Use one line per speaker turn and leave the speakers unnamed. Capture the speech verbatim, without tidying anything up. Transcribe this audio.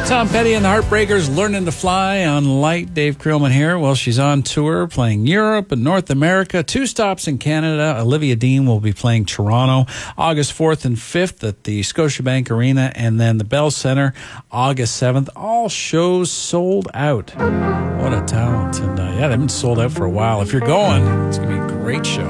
Tom Petty and the Heartbreakers, Learning to Fly on Light. Dave Creelman here. Well, she's on tour playing Europe and North America. Two stops in Canada. Olivia Dean will be playing Toronto August fourth and fifth at the Scotiabank Arena, and then the Bell Centre August seventh. All shows sold out. What a talent. And uh, yeah, they've been sold out for a while. If you're going, it's going to be a great show.